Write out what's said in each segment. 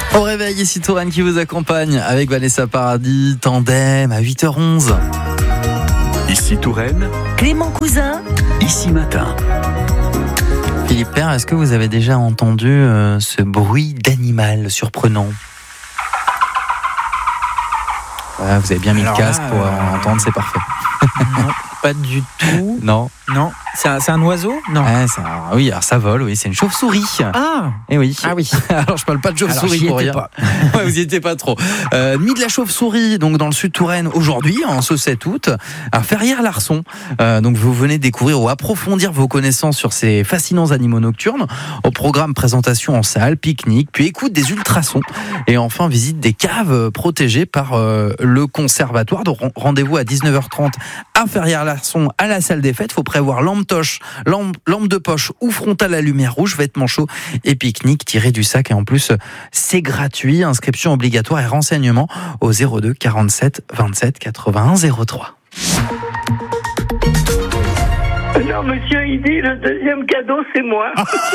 Au réveil, ici Touraine qui vous accompagne avec Vanessa Paradis, Tandem à 8h11. Ici Touraine, Clément Cousin, ici matin. Philippe Père, est-ce que vous avez déjà entendu ce bruit d'animal surprenant ? Voilà, vous avez bien mis le casque pour entendre, c'est parfait. Non, pas du tout. Non. Non, c'est un oiseau ? Non. Oui, alors ça vole, oui, c'est une chauve-souris. Ah oui. Ah oui. Alors je parle pas de chauve-souris j'y pour étais rien. pas. Ouais, vous y étiez pas trop. Nuit de la chauve-souris, donc dans le sud Touraine aujourd'hui, en ce 7 août, à Ferrières-Larson. Donc vous venez découvrir ou approfondir vos connaissances sur ces fascinants animaux nocturnes. Au programme présentation en salle, pique-nique, puis écoute des ultrasons et enfin visite des caves protégées par le conservatoire. Donc rendez-vous à 19h30 à Ferrières-Larson à la salle des fêtes. Faut prévoir lampe de poche ou frontale à lumière rouge, vêtements chauds et pique-nique tiré du sac. Et en plus, c'est gratuit. Inscription obligatoire et renseignements au 02 47 27 81 03. Non, monsieur, il dit le deuxième cadeau, c'est moi.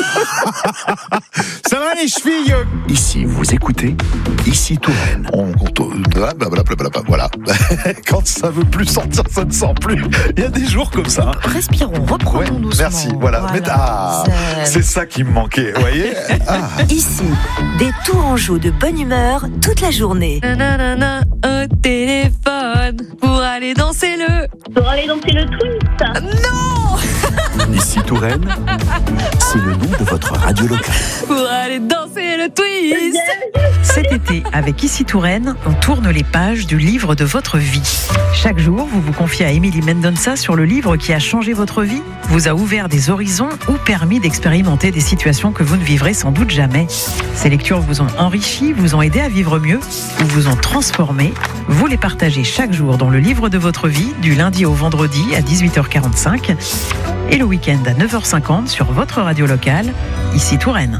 Ça va les chevilles? Ici, vous écoutez, ici Touraine. On compte, blablabla, voilà. Quand ça veut plus sortir, ça ne sort plus. Il y a des jours comme ça. respirons, reprenons Ouais, doucement. merci, voilà. C'est ça qui me manquait, vous voyez. Ici, des Tourangeaux de bonne humeur toute la journée. Nanana, au téléphone pour aller danser le. Pour aller danser le twist. Ici Touraine, c'est le nom de votre radio locale. Pour aller danser le twist. Cet été, avec Ici Touraine, on tourne les pages du livre de votre vie. Chaque jour, vous vous confiez à Émilie Mendonça sur le livre qui a changé votre vie, vous a ouvert des horizons ou permis d'expérimenter des situations que vous ne vivrez sans doute jamais. Ces lectures vous ont enrichi, vous ont aidé à vivre mieux ou vous ont transformé. Vous les partagez chaque jour dans le livre de votre vie, du lundi au vendredi à 18h45 et le week-end à 9h50 sur votre radio locale, Ici Touraine.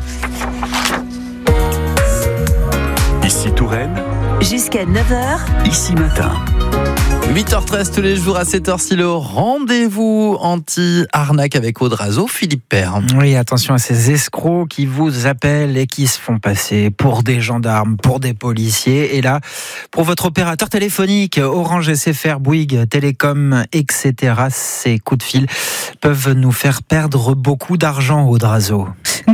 Ici Touraine, Jusqu'à 9h, ici matin. 8h13 tous les jours à 7h, si le rendez-vous anti-arnaque avec Audrazo, Philippe Père. Oui, attention à ces escrocs qui vous appellent et qui se font passer pour des gendarmes, pour des policiers. Et là, pour votre opérateur téléphonique, Orange, SFR, Bouygues, Télécom, etc., ces coups de fil peuvent nous faire perdre beaucoup d'argent, Audrazo.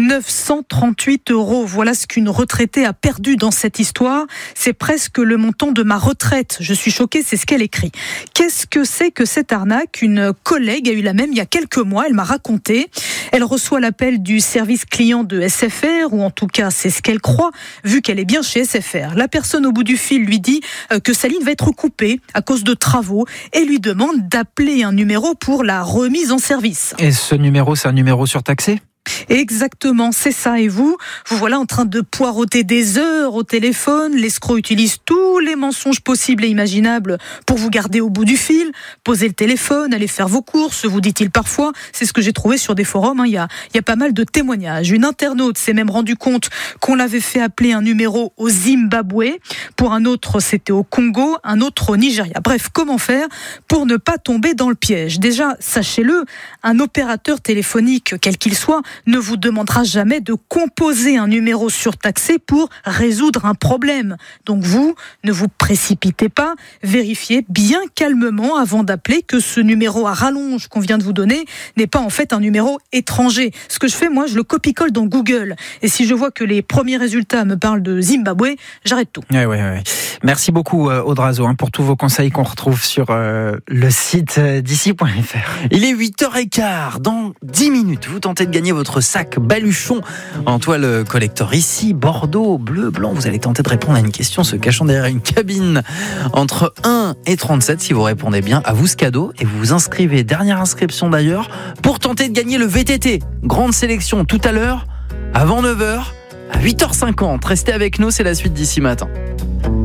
938 €. Voilà ce qu'une retraitée a perdu dans cette histoire. C'est presque le montant de ma retraite. Je suis choquée, c'est ce qu'elle écrit. Qu'est-ce que c'est que cette arnaque ? Une collègue a eu la même il y a quelques mois. Elle m'a raconté. Elle reçoit l'appel du service client de SFR, ou en tout cas, c'est ce qu'elle croit, vu qu'elle est bien chez SFR. La personne au bout du fil lui dit que sa ligne va être coupée à cause de travaux et lui demande d'appeler un numéro pour la remise en service. Et ce numéro, c'est un numéro surtaxé ? Exactement, c'est ça. Et vous voilà en train de poireauter des heures au téléphone. L'escroc utilise tous les mensonges possibles et imaginables pour vous garder au bout du fil. Posez le téléphone, allez faire vos courses, vous dit-il parfois. C'est ce que j'ai trouvé sur des forums. Il y a pas mal de témoignages. Une internaute s'est même rendu compte qu'on l'avait fait appeler un numéro au Zimbabwe. Pour un autre, c'était au Congo, un autre au Nigeria. Bref, comment faire pour ne pas tomber dans le piège ? Déjà, sachez-le, un opérateur téléphonique, quel qu'il soit, ne vous demandera jamais de composer un numéro surtaxé pour résoudre un problème. Donc vous, ne vous précipitez pas, vérifiez bien calmement avant d'appeler que ce numéro à rallonge qu'on vient de vous donner n'est pas en fait un numéro étranger. Ce que je fais, moi, je le copie-colle dans Google. Et si je vois que les premiers résultats me parlent de Zimbabwe, j'arrête tout. Ouais. Merci beaucoup, Audrazo, pour tous vos conseils qu'on retrouve sur le site d'ici.fr. Il est 8h15. Dans 10 minutes, vous tentez de gagner votre sac baluchon en toile collector. Ici, Bordeaux, bleu, blanc. Vous allez tenter de répondre à une question se cachant derrière une cabine entre 1 et 37. Si vous répondez bien, à vous ce cadeau. Et vous vous inscrivez, dernière inscription d'ailleurs, pour tenter de gagner le VTT. Grande sélection tout à l'heure, avant 9h, à 8h50. Restez avec nous, c'est la suite d'ici matin.